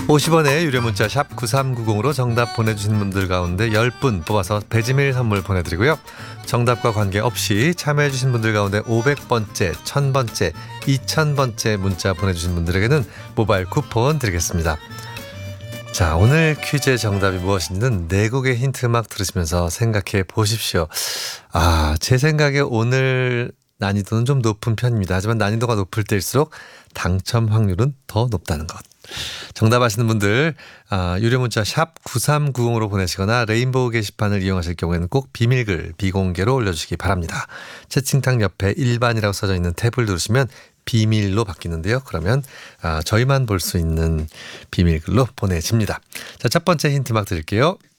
50원의 유료 문자 샵 9390으로 정답 보내주신 분들 가운데 10분 뽑아서 배지밀 선물 보내드리고요. 정답과 관계없이 참여해주신 분들 가운데 500번째, 1000번째, 2000번째 문자 보내주신 분들에게는 모바일 쿠폰 드리겠습니다. 자, 오늘 퀴즈의 정답이 무엇인지는 네 곡의 힌트 음악 들으시면서 생각해 보십시오. 제 생각에 오늘 난이도는 좀 높은 편입니다. 하지만 난이도가 높을 때일수록 당첨 확률은 더 높다는 것. 정답 아시는 분들 유료 문자 샵 9390으로 보내시거나 레인보우 게시판을 이용하실 경우에는 꼭 비밀글 비공개로 올려주시기 바랍니다. 채팅창 옆에 일반이라고 써져 있는 탭을 누르시면 비밀로 바뀌는데요. 그러면 저희만 볼 수 있는 비밀글로 보내집니다. 자, 첫 번째 힌트 막 드릴게요.